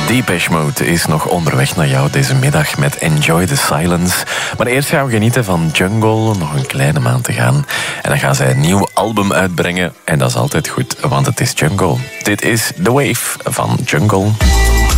Depeche Mode is nog onderweg naar jou deze middag met Enjoy the Silence. Maar eerst gaan we genieten van Jungle, nog een kleine maand te gaan. En dan gaan zij een nieuw album uitbrengen. En dat is altijd goed, want het is Jungle. Dit is The Wave van Jungle.